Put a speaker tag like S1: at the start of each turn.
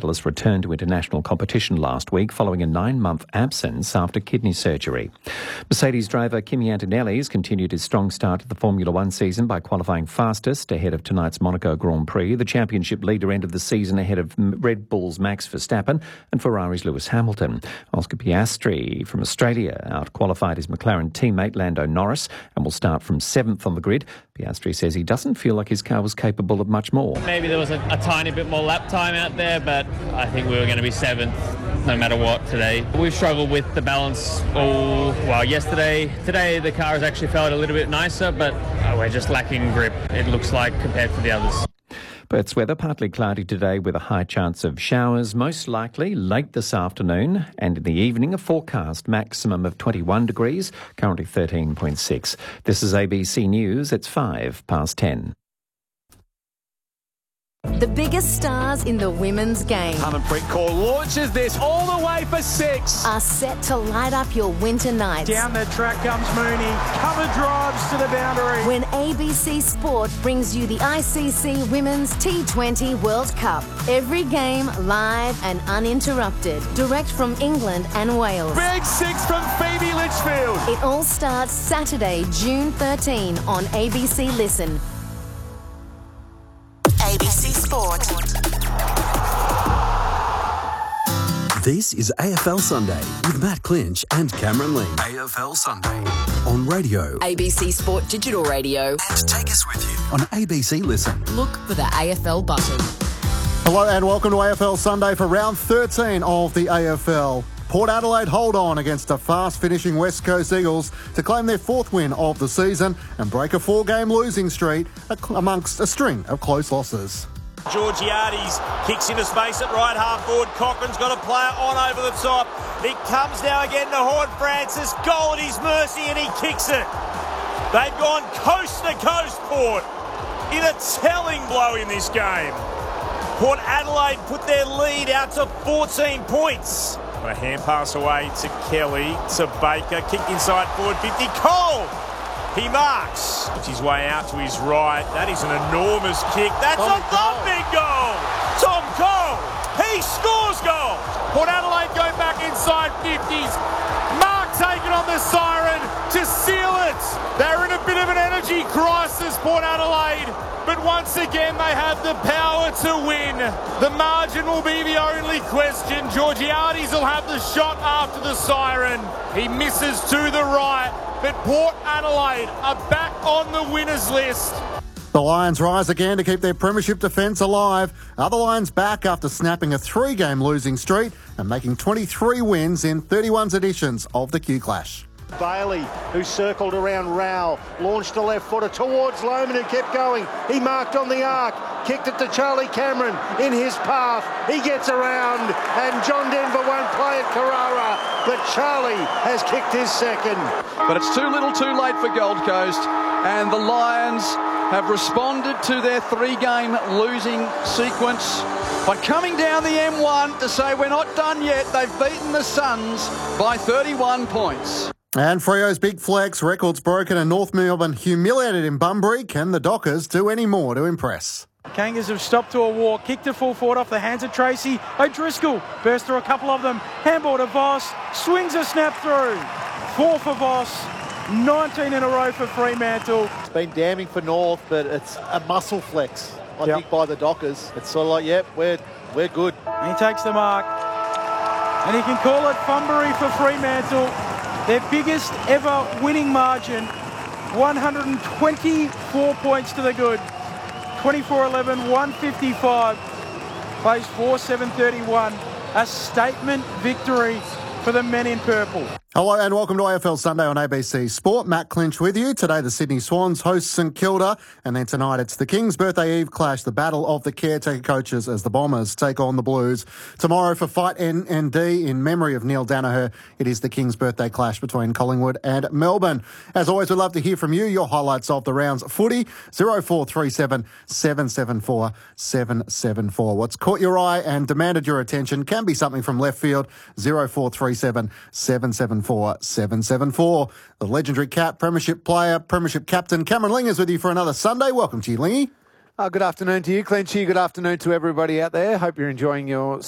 S1: medalist returned to international competition last week following a 9-month absence after kidney surgery. Mercedes driver Kimi Antonelli's continued his strong start to the Formula One season by qualifying fastest ahead of tonight's Monaco Grand Prix. The championship leader ended the season ahead of Red Bull's Max Verstappen and Ferrari's Lewis Hamilton. Oscar Piastri from Australia out-qualified his McLaren teammate Lando Norris and will start from 7th on the grid. Piastri says he doesn't feel like his car was capable of much more.
S2: Maybe there was a tiny bit more lap time out there, but I think we were going to be 7th no matter what today. We've struggled with the balance yesterday. Today the car has actually felt a little bit nicer, but we're just lacking grip, it looks like, compared to the others.
S1: Perth's weather partly cloudy today with a high chance of showers, most likely late this afternoon, and in the evening a forecast maximum of 21 degrees, currently 13.6. This is ABC News, it's 10:05.
S3: The biggest stars in the women's game
S4: Harmanpreet Kaur launches this all the way for 6.
S3: are set to light up your winter nights.
S5: Down the track comes Mooney, cover drives to the boundary.
S3: When ABC Sport brings you the ICC Women's T20 World Cup. Every game live and uninterrupted, direct from England and Wales.
S4: Big 6 from Phoebe Litchfield.
S3: It all starts Saturday, June 13 on ABC Listen. ABC Sport.
S6: This is AFL Sunday with Matt Clinch and Cameron Ling.
S7: AFL Sunday
S6: On radio.
S8: ABC Sport Digital Radio.
S7: and take us with you.
S6: On ABC Listen.
S8: Look for the AFL button.
S9: Hello and welcome to AFL Sunday for round 13 of the AFL. Port Adelaide hold on against a fast-finishing West Coast Eagles to claim their 4th win of the season and break a 4-game losing streak amongst a string of close losses.
S10: Georgiades kicks into space at right half forward. Cochran's got a player on over the top. It comes now again to Horne-Francis. Goal at his mercy and he kicks it. They've gone coast to coast, Port, in a telling blow in this game. Port Adelaide put their lead out to 14 points. A hand pass away to Kelly, to Baker, kicked inside forward 50. Cole! He marks. Puts his way out to his right. That is an enormous kick. That's a thumping goal! Tom Cole! He scores goals! Port Adelaide go back inside 50s. Mark taken on the siren to seal it. They're in a bit of an energy crisis, Port Adelaide. But once again, they have the power to win. The margin will be the only question. Georgiades will have the shot after the siren. He misses to the right. But Port Adelaide are back on the winners list.
S9: The Lions rise again to keep their premiership defence alive. Other Lions back after snapping a 3-game losing streak and making 23 wins in 31 editions of the Q-Clash.
S11: Bailey, who circled around Rao, launched a left footer towards Lohman, who kept going. He marked on the arc, kicked it to Charlie Cameron in his path. He gets around, and John Denver won't play at Carrara, but Charlie has kicked his second.
S12: But it's too little too late for Gold Coast, and the Lions have responded to their 3-game losing sequence by coming down the M1 to say we're not done yet. They've beaten the Suns by 31 points.
S9: And Freo's big flex, records broken and North Melbourne humiliated in Bunbury. Can the Dockers do any more to impress?
S5: Kangas have stopped to a walk, kicked to full forward off the hands of Tracy. O'Driscoll burst through a couple of them. Handball to Voss, swings a snap through. 4 for Voss, 19 in a row for Fremantle.
S13: It's been damning for North, but it's a muscle flex, I think, by the Dockers. It's sort of like, yep, we're good.
S5: And he takes the mark. And he can call it Bunbury for Fremantle. Their biggest ever winning margin, 124 points to the good. 24-11, 155, plays 4-7-31. A statement victory for the men in purple.
S9: Hello and welcome to AFL Sunday on ABC Sport. Matt Clinch with you. Today the Sydney Swans host St Kilda, and then tonight it's the King's Birthday Eve clash, the battle of the caretaker coaches as the Bombers take on the Blues. Tomorrow for Fight NND in memory of Neil Danaher, it is the King's Birthday clash between Collingwood and Melbourne. As always, we'd love to hear from you, your highlights of the round's footy, 0437 774 774. What's caught your eye and demanded your attention can be something from left field, 0437 774 774. The legendary Cat, Premiership player, Premiership captain, Cameron Ling is with you for another Sunday. Welcome to you, Lingy.
S14: Good afternoon to you, Clinchy. Good afternoon to everybody out there. Hope you're enjoying your